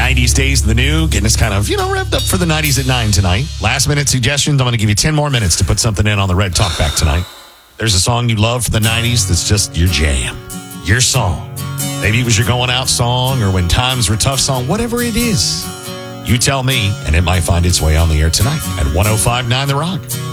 90s Days of the New, getting us kind of, revved up for the 90s at 9 tonight. Last minute suggestions. I'm going to give you 10 more minutes to put something in on the Red Talkback tonight. There's a song you love for the 90s that's just your jam, your song. Maybe it was your going out song or when times were tough song, whatever it is. You tell me, and it might find its way on the air tonight at 105.9 The Rock.